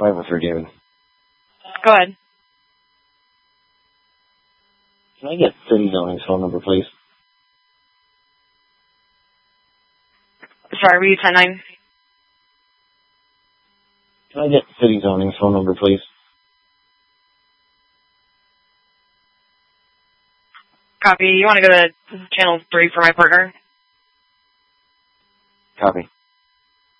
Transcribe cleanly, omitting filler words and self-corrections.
503 David. Go ahead. Can I get City Zoning's phone number, please? Sorry, were you 10-9? Can I get City Zoning's phone number, please? Copy. You want to go to channel 3 for my partner? Copy.